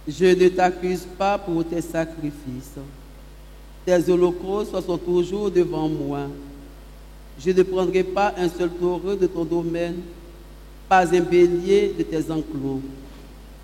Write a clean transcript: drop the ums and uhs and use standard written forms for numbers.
Je ne t'accuse pas pour tes sacrifices. Tes holocaustes sont toujours devant moi. Je ne prendrai pas un seul taureau de ton domaine, pas un bélier de tes enclos.